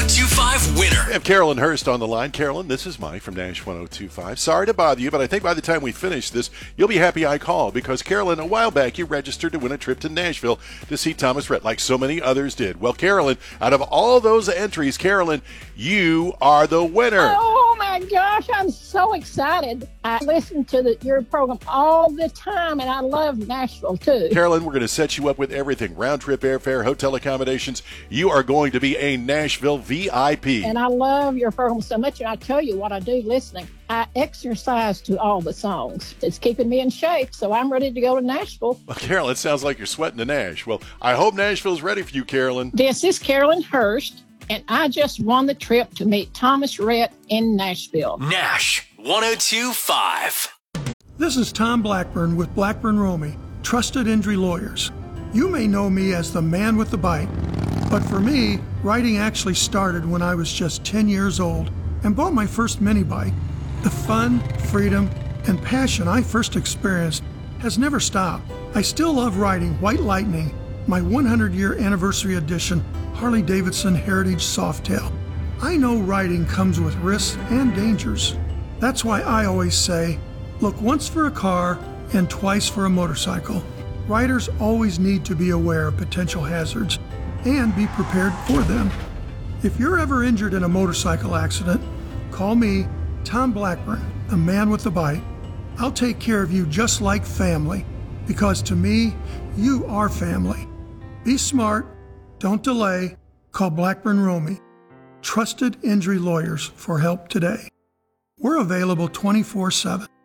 1025 winner. We have Carolyn Hurst on the line. Carolyn, this is Mike from Nash 1025. Sorry to bother you, but I think by the time we finish this, you'll be happy I called because, Carolyn, a while back you registered to win a trip to Nashville to see Thomas Rhett, like so many others did. Well, Carolyn, out of all those entries, Carolyn, you are the winner. Oh, my gosh, I'm so excited. I listen to your program all the time, and I love Nashville, too. Carolyn, we're going to set you up with everything. Round-trip airfare, hotel accommodations. You are going to be a Nashville VIP. And I love your program so much, and I tell you what I do listening. I exercise to all the songs. It's keeping me in shape, so I'm ready to go to Nashville. Well, Carolyn, it sounds like you're sweating to Nash. Well, I hope Nashville's ready for you, Carolyn. This is Carolyn Hurst, and I just won the trip to meet Thomas Rhett in Nashville. Nash 1025. This is Tom Blackburn with Blackburn Romey, Trusted Injury Lawyers. You may know me as the man with the bite, but for me, writing actually started when I was just 10 years old and bought my first mini bike. The fun, freedom, and passion I first experienced has never stopped. I still love riding White Lightning, my 100-year anniversary edition Harley-Davidson Heritage Softail. I know riding comes with risks and dangers. That's why I always say, look once for a car and twice for a motorcycle. Riders always need to be aware of potential hazards and be prepared for them. If you're ever injured in a motorcycle accident, call me, Tom Blackburn, the man with the bite. I'll take care of you just like family, because to me, you are family. Be smart, don't delay, call Blackburn Romey, Trusted Injury Lawyers for help today. We're available 24/7.